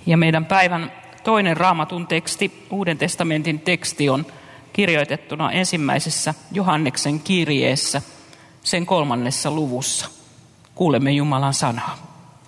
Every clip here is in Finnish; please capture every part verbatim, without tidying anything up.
Ja meidän päivän toinen Raamatun teksti, Uuden testamentin teksti, on kirjoitettuna ensimmäisessä Johanneksen kirjeessä, sen kolmannessa luvussa. Kuulemme Jumalan sanaa.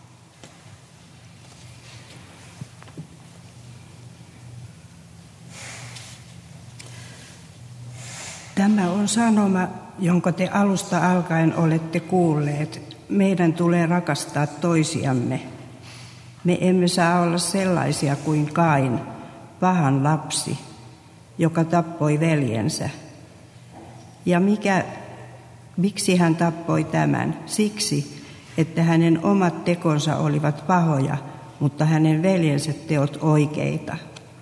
Tämä on sanoma, jonka te alusta alkaen olette kuulleet. Meidän tulee rakastaa toisiamme. Me emme saa olla sellaisia kuin Kain, pahan lapsi, joka tappoi veljensä. Ja mikä, miksi hän tappoi tämän? Siksi, että hänen omat tekonsa olivat pahoja, mutta hänen veljensä teot oikeita.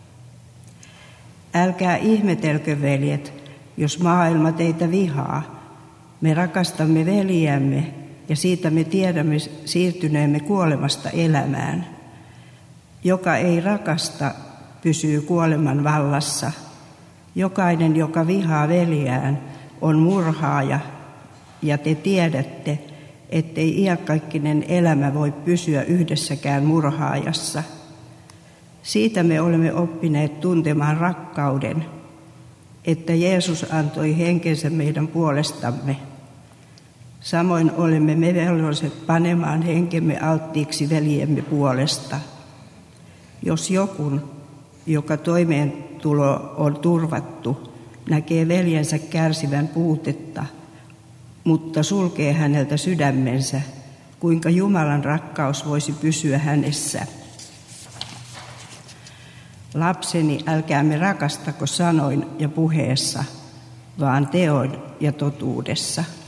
Älkää ihmetelkö, veljet, jos maailma teitä vihaa. Me rakastamme veljiämme ja siitä me tiedämme siirtyneemme kuolemasta elämään. Joka ei rakasta, pysyy kuoleman vallassa. Jokainen, joka vihaa veljään, on murhaaja, ja te tiedätte, ettei iankaikkinen elämä voi pysyä yhdessäkään murhaajassa. Siitä me olemme oppineet tuntemaan rakkauden, että Jeesus antoi henkensä meidän puolestamme. Samoin olemme me velvolliset panemaan henkemme alttiiksi veljemme puolesta. Jos joku, joka toimeentulo on turvattu, näkee veljensä kärsivän puutetta, mutta sulkee häneltä sydämensä, kuinka Jumalan rakkaus voisi pysyä hänessä. Lapseni, älkäämme rakastako sanoin ja puheessa, vaan teon ja totuudessa.